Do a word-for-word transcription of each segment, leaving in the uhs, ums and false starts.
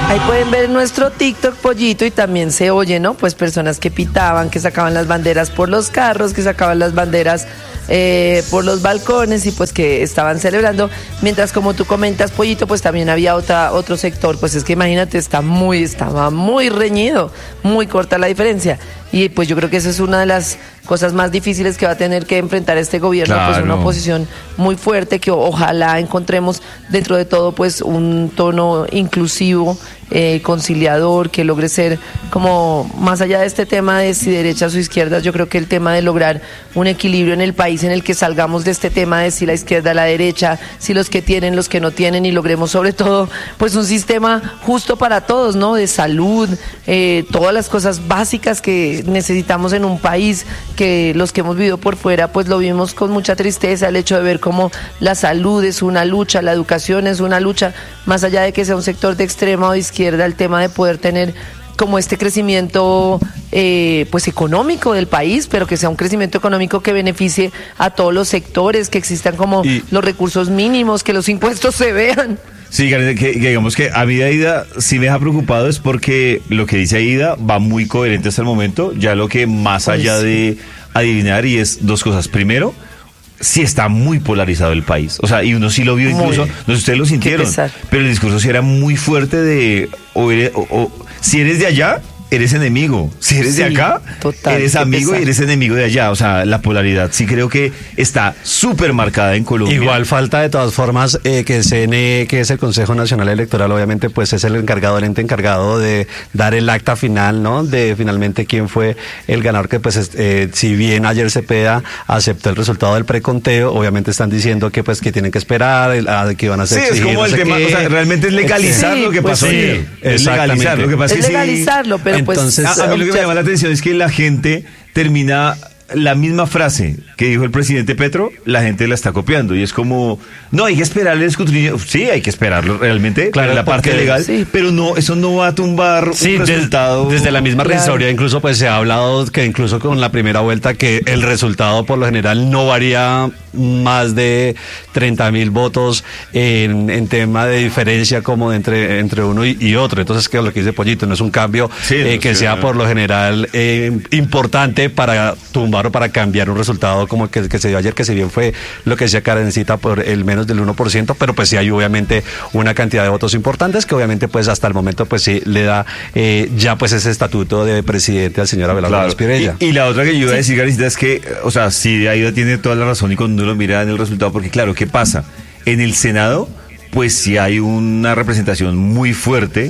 Ahí pueden ver nuestro TikTok, Pollito, y también se oye, ¿no? Pues personas que pitaban, que sacaban las banderas por los carros, que sacaban las banderas eh, por los balcones y pues que estaban celebrando. Mientras, como tú comentas, Pollito, pues también había otra, otro sector. Pues es que imagínate, está muy, estaba muy reñido, muy corta la diferencia. Y pues yo creo que esa es una de las cosas más difíciles que va a tener que enfrentar este gobierno, claro. Pues una oposición muy fuerte que ojalá encontremos dentro de todo pues un tono inclusivo, eh, conciliador, que logre ser como más allá de este tema de si derechas o izquierdas. Yo creo que el tema de lograr un equilibrio en el país en el que salgamos de este tema de si la izquierda, la derecha, si los que tienen, los que no tienen, y logremos sobre todo pues un sistema justo para todos, ¿no? De salud, eh, todas las cosas básicas que necesitamos en un país que los que hemos vivido por fuera pues lo vimos con mucha tristeza, el hecho de ver cómo la salud es una lucha, la educación es una lucha, más allá de que sea un sector de extrema o de izquierda, el tema de poder tener como este crecimiento eh, pues económico del país, pero que sea un crecimiento económico que beneficie a todos los sectores, que existan como y los recursos mínimos, que los impuestos se vean. Sí, que, que digamos que a mí de Aida sí me deja preocupado es porque lo que dice Aida va muy coherente hasta el momento, ya lo que más allá pues, de adivinar y es dos cosas. Primero, sí está muy polarizado el país, o sea, y uno sí lo vio incluso, muy, no sé si ustedes lo sintieron, pero el discurso sí era muy fuerte de, o, eres, o, o si eres de allá, eres enemigo, si eres sí, de acá, total, eres amigo pesar. Y eres enemigo de allá, o sea, la polaridad sí creo que está súper marcada en Colombia. Igual falta de todas formas eh, que el C N E, que es el Consejo Nacional Electoral, obviamente pues es el encargado, el ente encargado de dar el acta final, ¿no? De finalmente quién fue el ganador, que pues eh, si bien ayer Cepeda aceptó el resultado del preconteo, obviamente están diciendo que pues que tienen que esperar, a, que van a hacer. Sí, es como el tema, qué. O sea, realmente es legalizar sí, lo que pues pasó sí, ayer. Es legalizar, lo que pasa es, es legalizarlo, sí, pero entonces, pues, a, a mí lo que me llama la atención es que la gente termina la misma frase que dijo el presidente Petro, la gente la está copiando y es como, no, hay que esperar el escrutinio. Sí, hay que esperarlo realmente, claro, la parte legal, sí. Pero no, eso no va a tumbar sí, un resultado. Desde, desde la misma claro. Historia, incluso pues se ha hablado que incluso con la primera vuelta que el resultado por lo general no varía más de treinta mil votos en, en tema de diferencia como entre, entre uno y, y otro. Entonces, que lo que dice Pollito, no es un cambio sí, eh, no, que sí, sea no. por lo general eh, importante para tumbar o para cambiar un resultado como el que, que se dio ayer, que si bien fue lo que decía Karencita por el menos del uno por ciento, pero pues sí hay obviamente una cantidad de votos importantes que obviamente pues hasta el momento pues sí le da eh, ya pues ese estatuto de presidente al señor Abelardo claro. Pirella. Y, y la otra que yo iba a decir, Karencita, es que, o sea, sí, Aida tiene toda la razón y cuando uno lo mira en el resultado, porque claro, ¿qué pasa? En el Senado pues sí hay una representación muy fuerte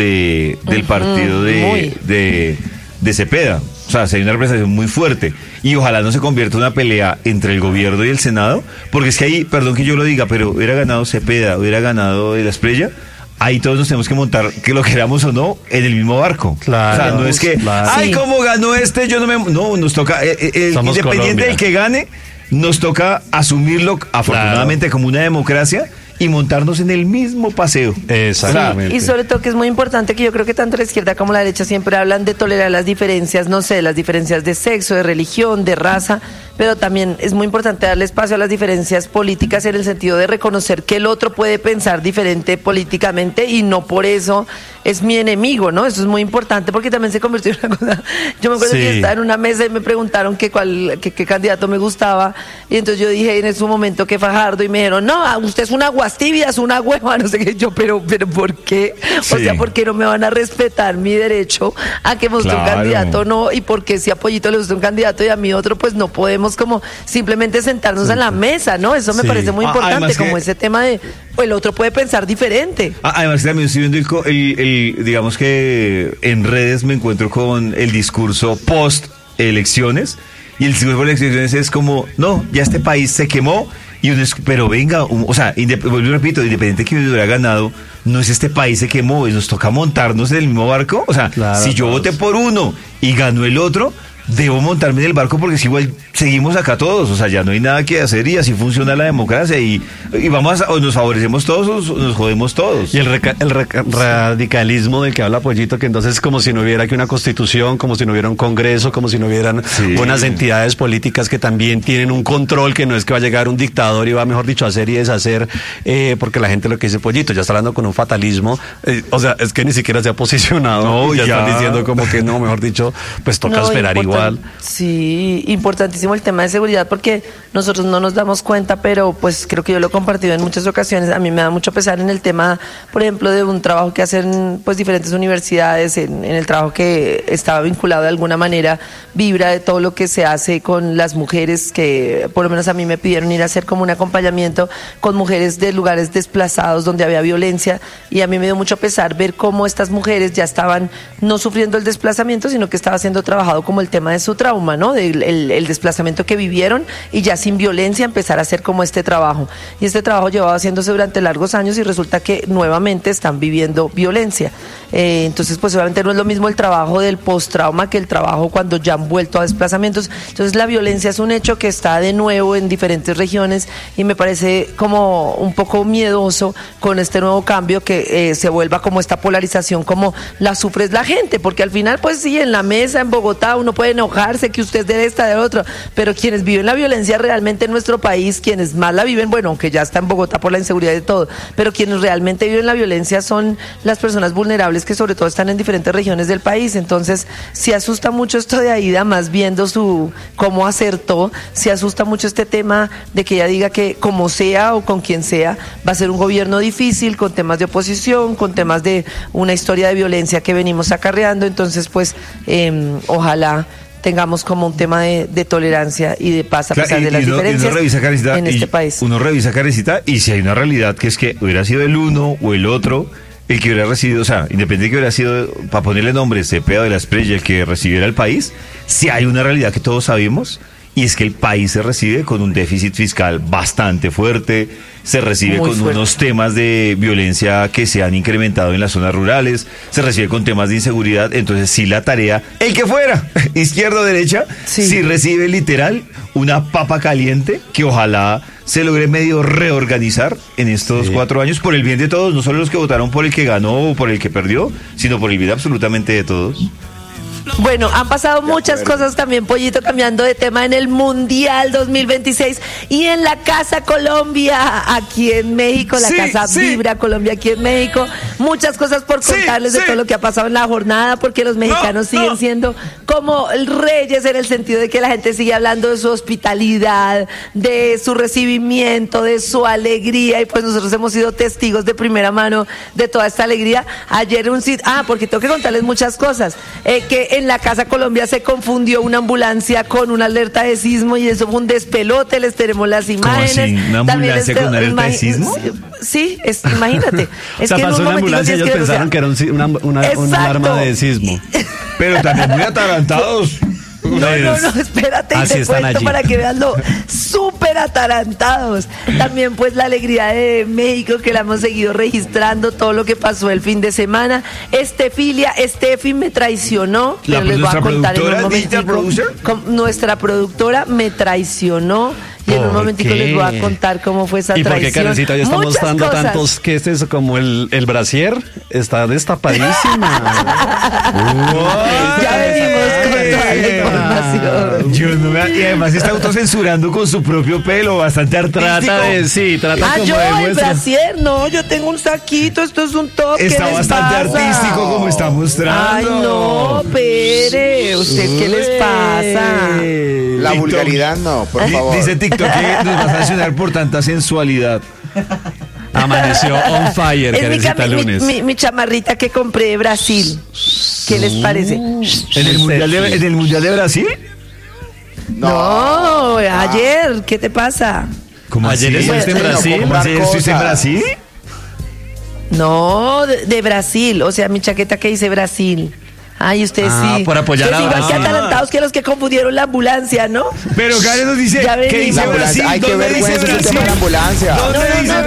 de del uh-huh, partido de, de, de Cepeda. O sea, sí hay una representación muy fuerte y ojalá no se convierta en una pelea entre el gobierno y el Senado, porque es que ahí, perdón que yo lo diga, pero hubiera ganado Cepeda, hubiera ganado de la Espriella, ahí todos nos tenemos que montar, que lo queramos o no, en el mismo barco. Claro. O sea, no es que, claro. ay, sí. ¿Cómo ganó este? Yo no me... No, nos toca, eh, eh, independiente Colombia. Del que gane, nos toca asumirlo, afortunadamente, claro. Como una democracia, y montarnos en el mismo paseo. Exactamente. Sí, y sobre todo que es muy importante que yo creo que tanto la izquierda como la derecha siempre hablan de tolerar las diferencias, no sé, las diferencias de sexo, de religión, de raza, pero también es muy importante darle espacio a las diferencias políticas en el sentido de reconocer que el otro puede pensar diferente políticamente y no por eso es mi enemigo, ¿no? Eso es muy importante porque también se convirtió en una cosa. Yo me acuerdo sí. que estaba en una mesa y me preguntaron que cuál, que, qué candidato me gustaba y entonces yo dije en ese momento que Fajardo y me dijeron, no, usted es una tibia, es una hueva, no sé qué, yo, pero, pero ¿por qué? Sí. O sea, ¿por qué no me van a respetar mi derecho a que me guste claro. un candidato? No, y porque si a Pollito le gusta un candidato y a mí otro, pues no podemos como simplemente sentarnos sí. en la mesa, ¿no? Eso me sí. parece muy importante, ah, como que... ese tema de, pues el otro puede pensar diferente. Ah, además que también estoy viendo el, el, el, digamos que en redes me encuentro con el discurso post elecciones, y el discurso post elecciones es como, no, ya este país se quemó. Y uno es, pero venga, un, o sea, indep- repito, independiente que hubiera ganado, no es este país se quemó, nos toca montarnos en el mismo barco. O sea, claro, si yo voté por uno y ganó el otro, debo montarme en el barco porque si igual seguimos acá todos, o sea, ya no hay nada que hacer y así funciona la democracia y, y vamos a, o nos favorecemos todos o nos jodemos todos. Y el, reca- el reca- radicalismo del que habla Pollito, que entonces es como si no hubiera que una constitución, como si no hubiera un congreso, como si no hubieran Sí. unas entidades políticas que también tienen un control, que no es que va a llegar un dictador y va, mejor dicho, a hacer y deshacer, eh, porque la gente lo que dice Pollito, ya está hablando con un fatalismo, eh, o sea, es que ni siquiera se ha posicionado, No, ya, ya. están diciendo como que no, mejor dicho, pues toca No, esperar importan- igual. Sí, importantísimo el tema de seguridad porque nosotros no nos damos cuenta, pero pues creo que yo lo he compartido en muchas ocasiones. A mí me da mucho pesar en el tema, por ejemplo, de un trabajo que hacen pues diferentes universidades, en, en el trabajo que estaba vinculado de alguna manera, vibra de todo lo que se hace con las mujeres, que por lo menos a mí me pidieron ir a hacer como un acompañamiento con mujeres de lugares desplazados donde había violencia, y a mí me dio mucho pesar ver cómo estas mujeres ya estaban no sufriendo el desplazamiento, sino que estaba siendo trabajado como el tema de su trauma, ¿no? Del el, el desplazamiento que vivieron, y ya sin violencia empezar a hacer como este trabajo. Y este trabajo llevaba haciéndose durante largos años y resulta que nuevamente están viviendo violencia. Eh, entonces, pues obviamente no es lo mismo el trabajo del post-trauma que el trabajo cuando ya han vuelto a desplazamientos. Entonces, la violencia es un hecho que está de nuevo en diferentes regiones y me parece como un poco miedoso con este nuevo cambio que eh, se vuelva como esta polarización, como la sufre es la gente, porque al final, pues sí, en la mesa, en Bogotá, uno puede enojarse que usted es de esta, del otro, pero quienes viven la violencia realmente en nuestro país, quienes más la viven, bueno, aunque ya está en Bogotá por la inseguridad y todo, pero quienes realmente viven la violencia son las personas vulnerables que sobre todo están en diferentes regiones del país. Entonces, sí asusta mucho esto de Aida, más viendo su cómo acertó, sí asusta mucho este tema de que ella diga que como sea o con quien sea, va a ser un gobierno difícil, con temas de oposición, con temas de una historia de violencia que venimos acarreando. Entonces, pues, eh, ojalá tengamos como un tema de, de tolerancia y de paz a Claro, pesar y- de las y uno- y uno diferencias revisa, Karencita, en y este país. Uno revisa, Karencita, y si hay una realidad que es que hubiera sido el uno o el otro el que hubiera recibido, o sea, independiente de que hubiera sido, para ponerle nombre, Cepeda de la Espriella, el que recibiera el país, si hay una realidad que todos sabemos, y es que el país se recibe con un déficit fiscal bastante fuerte, se recibe Muy con fuerte. unos temas de violencia que se han incrementado en las zonas rurales, se recibe con temas de inseguridad. Entonces sí, la tarea, el que fuera, izquierda o derecha, Sí. sí recibe literal una papa caliente que ojalá se logre medio reorganizar en estos Sí. cuatro años por el bien de todos, no solo los que votaron por el que ganó o por el que perdió, sino por el bien absolutamente de todos. Bueno, han pasado muchas cosas también, Pollito, cambiando de tema en el Mundial dos mil veintiséis y en la Casa Colombia, aquí en México, la Sí, Casa sí. Vibra Colombia, aquí en México. Muchas cosas por Sí, contarles de sí. todo lo que ha pasado en la jornada, porque los mexicanos No, siguen no. siendo como reyes en el sentido de que la gente sigue hablando de su hospitalidad, de su recibimiento, de su alegría, y pues nosotros hemos sido testigos de primera mano de toda esta alegría. Ayer un sitio, ah, porque tengo que contarles muchas cosas, eh, que en la Casa Colombia se confundió una ambulancia con una alerta de sismo y eso fue un despelote, les tenemos las imágenes. así? ¿Una También ambulancia les- con alerta de imagi- sismo? Sí, es, imagínate. Es o sea, que en pasó un una momentico ambulancia y tienes ellos que ver, o sea, pensaron que era un si- una, una, una Exacto. alarma de sismo. Pero también muy atarantados. No, no, no, espérate, y Así te están cuento allí. para que vean lo súper atarantados. También pues la alegría de México, que la hemos seguido registrando, todo lo que pasó el fin de semana. Estefilia, Estefi me traicionó, La- pero les voy a nuestra contar en un productora, digital momentico. producer. Com- Nuestra productora me traicionó. Y en un ¿Por momentico qué? les voy a contar cómo fue esa ¿Y por traición. qué, Karencita, ya está Muchas mostrando cosas. tantos que este es como el, el brasier? Está destapadísima. Ya venimos con toda la información. Yo no me- y además se está autocensurando con su propio pelo, bastante artístico. Trata de, sí, trata Ah, como yo, de el muestra. brasier, no, yo tengo un saquito, esto es un top. ¿qué Está les bastante pasa? artístico como está mostrando. Ay, no, pere, ¿usted qué les pasa? La TikTok. vulgaridad no, por Di- favor. Dice TikTok que nos va a sancionar por tanta sensualidad. Amaneció on fire, Es mi, Karencita cami- mi, lunes. mi- mi chamarrita que compré de Brasil. ¿Qué les parece? ¿En el, mundial de, ¿En el Mundial de Brasil? No, ayer, ¿qué te pasa? ¿Cómo Ayer así? estuviste en Bueno, Brasil. como- ¿Cómo así? ¿Estuviste en cosas. Brasil? No, de, de Brasil, o sea, mi chaqueta que dice Brasil. Ay, ustedes Ah, sí. por apoyar Ustedes a igual que Brasil. atalantados que los que confundieron la ambulancia, ¿no? Pero Karen nos dice Ya que venimos. dice La ambulancia- Brasil. Ay, qué ¿Dónde dice vergüenza ese Brasil? tema de la ambulancia. ¿Dónde No, no, dice no,